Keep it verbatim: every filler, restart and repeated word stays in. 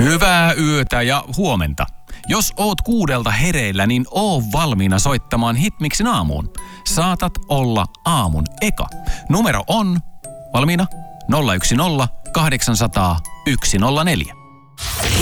Hyvää yötä ja huomenta. Jos oot kuudelta hereillä, niin oo valmiina soittamaan Hitmixin aamuun. Saatat olla aamun eka. Numero on valmiina nolla yksi nolla kahdeksan nolla nolla yksi nolla neljä.